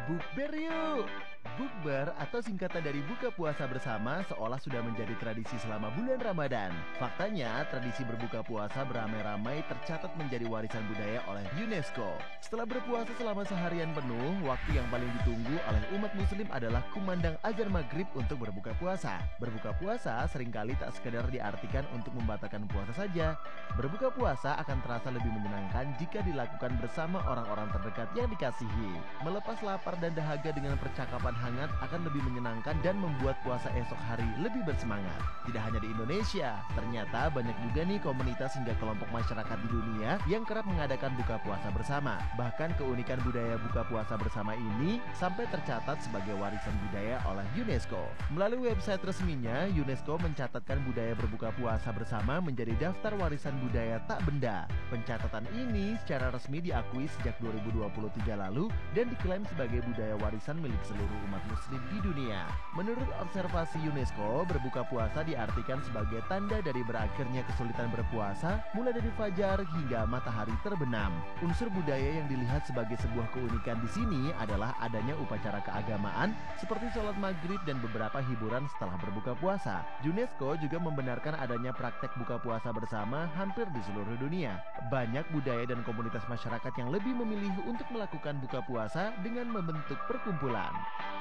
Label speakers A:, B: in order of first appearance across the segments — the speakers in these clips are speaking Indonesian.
A: Bukber yuk! Bukber atau singkatan dari buka puasa bersama seolah sudah menjadi tradisi selama bulan Ramadan. Faktanya, tradisi berbuka puasa beramai-ramai tercatat menjadi warisan budaya oleh UNESCO. Setelah berpuasa selama seharian penuh, waktu yang paling ditunggu oleh umat muslim adalah kumandang azan maghrib untuk berbuka puasa. Berbuka puasa seringkali tak sekedar diartikan untuk membatalkan puasa saja. Berbuka puasa akan terasa lebih menyenangkan jika dilakukan bersama orang-orang terdekat yang dikasihi. Melepas lapar dan dahaga dengan percakapan hangat akan lebih menyenangkan dan membuat puasa esok hari lebih bersemangat. Tidak hanya di Indonesia, ternyata banyak juga nih komunitas hingga kelompok masyarakat di dunia yang kerap mengadakan buka puasa bersama. Bahkan keunikan budaya buka puasa bersama ini sampai tercatat sebagai warisan budaya oleh UNESCO. Melalui website resminya, UNESCO mencatatkan budaya berbuka puasa bersama menjadi daftar warisan budaya tak benda. Pencatatan ini secara resmi diakui sejak 2023 lalu dan diklaim sebagai budaya warisan milik seluruh umat muslim di dunia. Menurut observasi UNESCO, berbuka puasa diartikan sebagai tanda dari berakhirnya kesulitan berpuasa mulai dari fajar hingga matahari terbenam. Unsur budaya yang dilihat sebagai sebuah keunikan di sini adalah adanya upacara keagamaan seperti sholat maghrib dan beberapa hiburan setelah berbuka puasa. UNESCO juga membenarkan adanya praktek buka puasa bersama hampir di seluruh dunia. Banyak budaya dan komunitas masyarakat yang lebih memilih untuk melakukan buka puasa dengan membentuk perkumpulan.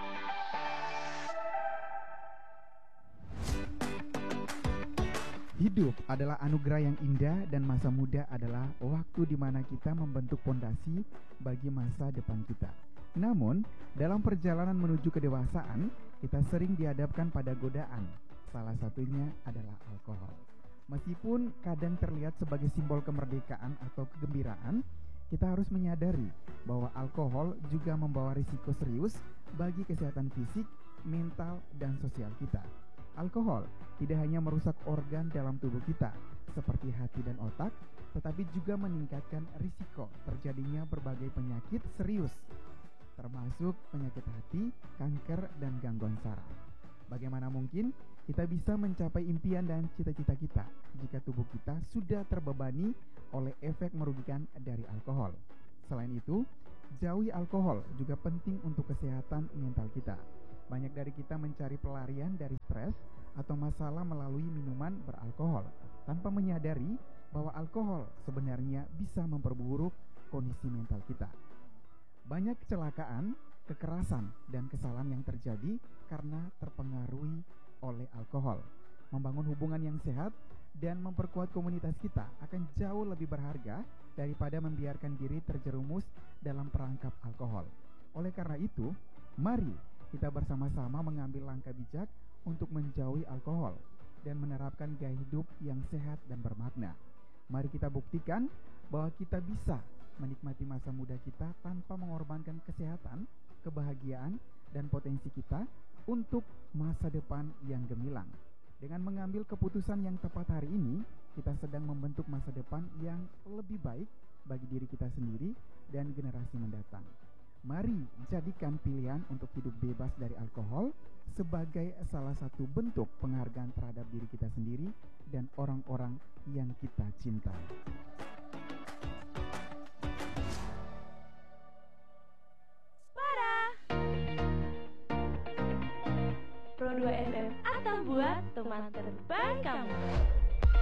B: Hidup adalah anugerah yang indah dan masa muda adalah waktu di mana kita membentuk fondasi bagi masa depan kita. Namun, dalam perjalanan menuju kedewasaan, kita sering dihadapkan pada godaan. Salah satunya adalah alkohol. Meskipun kadang terlihat sebagai simbol kemerdekaan atau kegembiraan, kita harus menyadari bahwa alkohol juga membawa risiko serius bagi kesehatan fisik, mental, dan sosial kita. Alkohol tidak hanya merusak organ dalam tubuh kita seperti hati dan otak, tetapi juga meningkatkan risiko terjadinya berbagai penyakit serius, termasuk penyakit hati, kanker, dan gangguan saraf. Bagaimana mungkin kita bisa mencapai impian dan cita-cita kita jika tubuh kita sudah terbebani oleh efek merugikan dari alkohol? Selain itu, jauhi alkohol juga penting untuk kesehatan mental kita. Banyak dari kita mencari pelarian dari stres atau masalah melalui minuman beralkohol tanpa menyadari bahwa alkohol sebenarnya bisa memperburuk kondisi mental kita. Banyak kecelakaan, kekerasan, dan kesalahan yang terjadi karena terpengaruhi oleh alkohol. Membangun hubungan yang sehat dan memperkuat komunitas kita akan jauh lebih berharga daripada membiarkan diri terjerumus dalam perangkap alkohol. Oleh karena itu, mari kita bersama-sama mengambil langkah bijak untuk menjauhi alkohol dan menerapkan gaya hidup yang sehat dan bermakna. Mari kita buktikan bahwa kita bisa menikmati masa muda kita tanpa mengorbankan kesehatan, kebahagiaan, dan potensi kita untuk masa depan yang gemilang. Dengan mengambil keputusan yang tepat hari ini, kita sedang membentuk masa depan yang lebih baik bagi diri kita sendiri dan generasi mendatang. Mari jadikan pilihan untuk hidup bebas dari alkohol sebagai salah satu bentuk penghargaan terhadap diri kita sendiri dan orang-orang yang kita cintai.
C: Para Pro 2 FM akan buat teman terbaik kamu.